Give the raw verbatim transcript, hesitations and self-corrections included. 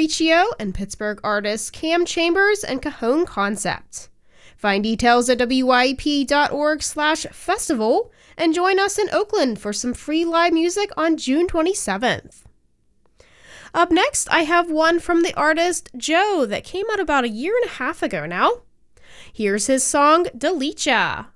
Riccio and Pittsburgh artists Cam Chambers and Cajon Concept. Find details at W Y E P dot org slash festival and join us in Oakland for some free live music on June twenty-seventh. Up next, I have one from the artist Joe that came out about a year and a half ago now. Here's his song, Delicia.